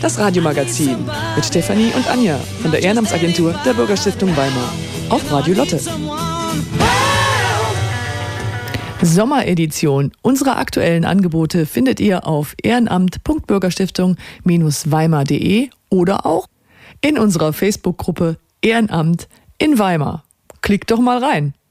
Das Radiomagazin mit Stefanie und Anja von der Ehrenamtsagentur der Bürgerstiftung Weimar auf Radio Lotte. Sommeredition unserer aktuellen Angebote findet ihr auf ehrenamt.bürgerstiftung-weimar.de oder auch in unserer Facebook-Gruppe Ehrenamt in Weimar. Klickt doch mal rein.